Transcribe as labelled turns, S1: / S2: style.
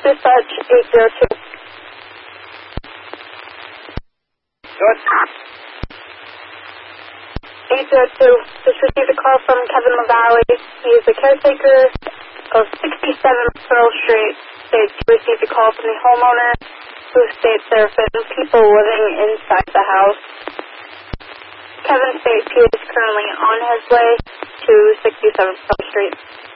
S1: Dispatch 802.
S2: Good.
S1: 802. Just received a call from Kevin LaValle. He is the caretaker of 67 Pearl Street. States he received a call from the homeowner who states there have been people living inside the house. Kevin states he is currently on his way to 67 Pearl Street.